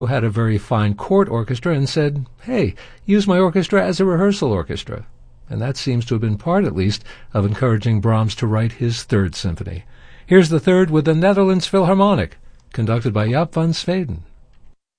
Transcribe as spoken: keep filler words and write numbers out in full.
who had a very fine court orchestra and said, "Hey, use my orchestra as a rehearsal orchestra." And that seems to have been part, at least, of encouraging Brahms to write his Third Symphony. Here's the third with the Netherlands Philharmonic, conducted by Jaap van Zweden.